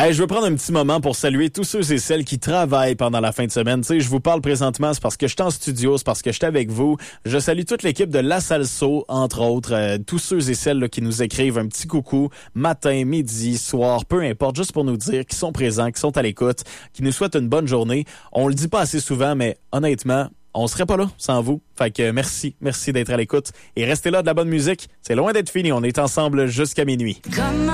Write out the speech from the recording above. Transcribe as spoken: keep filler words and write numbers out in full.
Hey, je veux prendre un petit moment pour saluer tous ceux et celles qui travaillent pendant la fin de semaine. Tu sais, je vous parle présentement, c'est parce que je suis en studio, c'est parce que je suis avec vous. Je salue toute l'équipe de La Salso, entre autres, euh, tous ceux et celles là, qui nous écrivent un petit coucou matin, midi, soir, peu importe, juste pour nous dire qu'ils sont présents, qu'ils sont à l'écoute, qu'ils nous souhaitent une bonne journée. On le dit pas assez souvent, mais honnêtement, on serait pas là sans vous. Fait que merci, merci d'être à l'écoute et restez là, de la bonne musique. C'est loin d'être fini, on est ensemble jusqu'à minuit. Comme